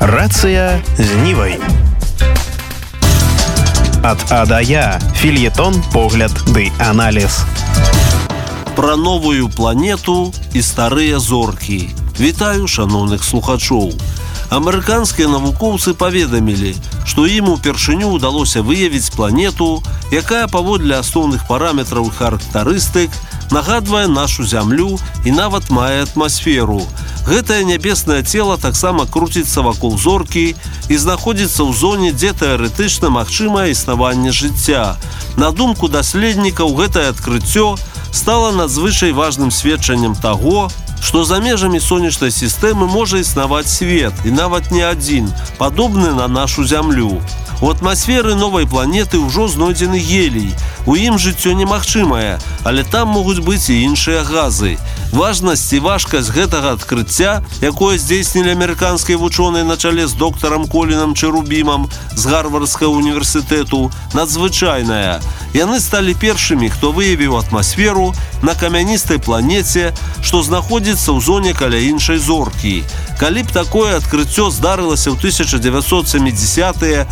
Рацыя з Нівай. Ад А да Я. Фельетон, погляд ды аналіз. Пра новую планету і старыя зоркі. Вітаю шаноўных слухачоў. Амерыканскія навукоўцы паведамілі, што ім упершыню ўдалося выявіць планету, якая паводле асноўных параметраў і характарыстык нагадвае нашу зямлю і нават мае атмасферу. Гэтае нябеснае цела таксама круціцца вакол зоркі і знаходзіцца ў зоне, дзе тэарэтычна магчымае існаванне жыцця. На думку даследнікаў, гэтае адкрыццё стала надзвычай важным сведчаннем таго, што за межамі сонечнай сістэмы можа існаваць свет, і нават не адзін, падобны на нашу зямлю. У атмасферы новай планеты ўжо знойдзены гелій. У ім жыццё немагчымае, але там могуць быць і іншыя газы. Важнасць і важкасць гэтага адкрыцця, якое здзейснілі амерыканскія вучоныя на чале з доктарам Колінам Чэрубімам з Гарвардскага універсітэту, надзвычайная. Яны сталі першымі, хто выявіў атмасферу на камяністай планеце, што знаходзіцца ў зоне каля іншай зоркі. Калі б такое адкрыццё здарылася ў 1970-е,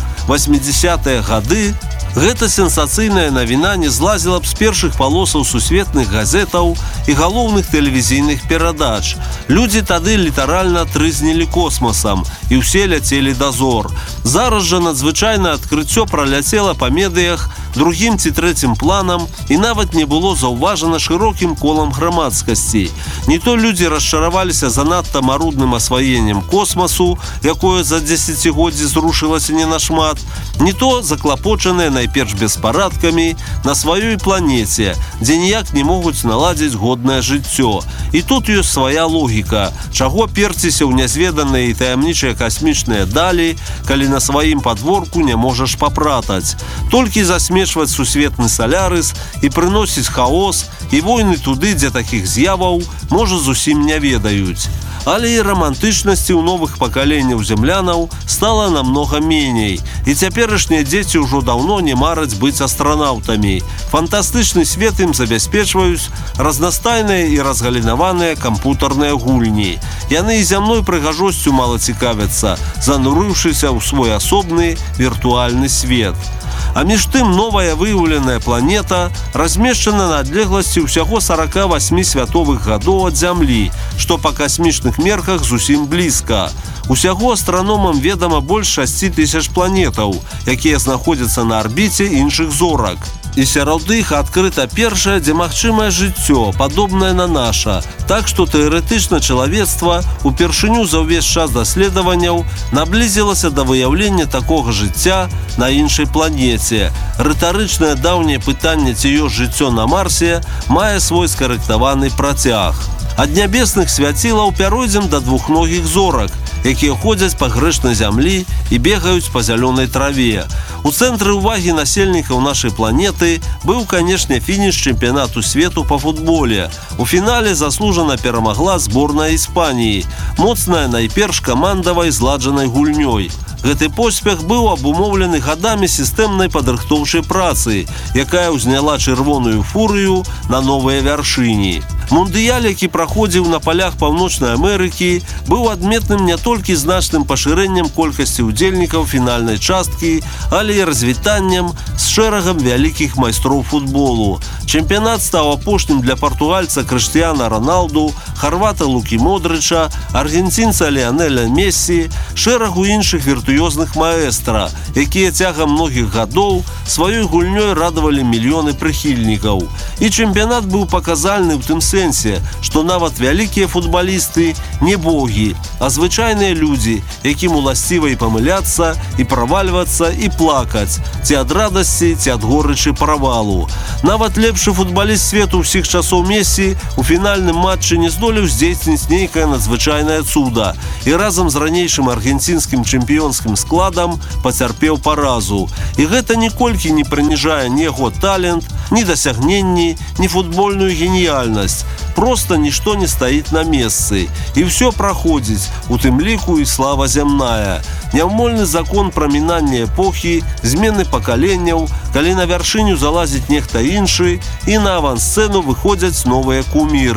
80-е гады, гэта сенсацыйная навіна не злазіла б з першых палосаў сусветных газетаў і галоўных тэлевізійных перадач. Людзі тады літаральна трызнілі космасам, і ўсе ляцелі да зор. Зараз жа надзвычайнае адкрыццё праляцела па медыях другім ці трэцім планам і нават не было заўважана шырокім колам грамадскасці. Не то людзі расчараваліся занадта марудным асваеннем космасу, якое за дзесяцігоддзі зрушылася не нашмат, не то заклапочаныя найперш беспарадкамі на сваёй планеце, дзе ніяк не могуць наладзіць годнае жыццё. І тут ёсць свая логіка, чаго перціся ў нязведаныя і таямнічыя касмічныя далі, калі на сваім падворку не можаш папратаць. Толькі засмечваць сусветны салярыс і прыносіць хаос і войны туды, дзе такіх з'яваў, можа, зусім не ведаюць. Але і рамантычнасці ў новых пакаленняў землянаў стала намнога меней. І цяперашнія дзеці ўжо даўно не мараць быць астранаўтамі. Фантастычны свет ім забяспечваюць разнастайныя і разгалінаваныя кампутарныя гульні. Яны і зямной прыгажосцю мала цікавяцца, занурыўшыся ў свой асобны віртуальны свет. А між тым новая выяўленая планета размешчана на адлегласці ўсяго 48 святовых гадоў ад Зямлі, што па касмічных мерках зусім блізка. Усяго астраномам ведама больш 6000 планетаў, якія знаходзяцца на арбіце іншых зорак. І сярод іх адкрыта першае, дзе магчымае жыццё, падобнае на наша. Так што тэарэтычна чалавецтва упершыню за ўвесь час даследаванняў наблізілася да выяўлення такога жыцця на іншай планеце. Рытарычнае даўняе пытанне, ці ёсць жыццё на Марсе, мае свой скарэктаваны працяг. Ад нябесных свяцілаў пяройдзем да двухногіх зорак, якія ходзяць па грэшнай зямлі і бегаюць па зялёнай траве. У цэнтры ўвагі насельнікаў нашай планеты быў, канешне, фініш чэмпіянату свету па футболе. У фінале заслужана перамагла зборная Іспаніі, моцная найперш камандавай зладжанай гульнёй. Гэты поспех быў абумоўлены гадамі сістэмнай падрыхтоўчай працы, якая ўзняла чырвоную фурыю на новыя вяршыні. Мундыяль, які праходзіў на палях Паўночнай Амерыкі, быў адметным не толькі значным пашырэннем колькасці ўдзельнікаў фінальнай часткі, але і развітаннем з шэрагам вялікіх майстроў футболу. Чэмпіянат стаў апошнім для партугальца Крыштыяна Роналду, харвата Лукі Модрыча, аргенцінца Ліанеля Мессі, шэрагу іншых віртуёзных маэстра, якія цягам многіх гадоў сваёй гульнёй радавалі мільёны прыхільнікаў. І чэмпіянат быў паказальны ў тым сэнсе, што нават вялікія футбалісты не богі, а звычайныя людзі, якім уласціва і памыляцца, і правальвацца, і плакаць, ці ад радасці, ці ад горычы правалу. Нават лепшы футбаліст свету ўсіх часоў Мессі у фінальным матчы не здолеў здзейсніць нейкае надзвычайнае цуда і разам з ранейшым аргенцінскім чэмпіёнскім складам пацярпеў паразу. І гэта ніколькі не прыніжае ні яго талент, ні дасягненні, ні футбольную геніяльнасць. Проста нішто не стаіць на месцы. І ўсё праходзіць, у тым ліку і слава зямная. Няўмольны закон прамінання эпохі, змены пакаленняў, калі на вяршыню залазіць нехта іншы, і на авансцэну выходзяць новыя куміры.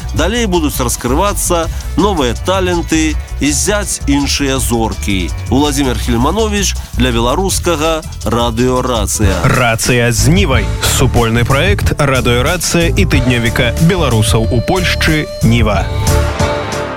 далей будуць раскрывацца новыя таленты і ззяць іншыя зоркі. Владимир Хельманович для беларускага радыёрацыя. Рацыя з Нівай. Супольны праект радыёрацыя і тыднёвіка беларусаў у Польшчы Ніва.